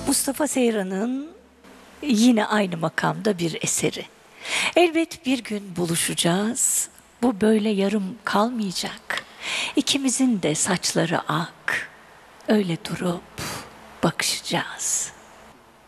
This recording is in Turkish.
Mustafa Seyran'ın yine aynı makamda bir eseri. Elbet bir gün buluşacağız. Bu böyle yarım kalmayacak. İkimizin de saçları ak. Öyle durup bakışacağız.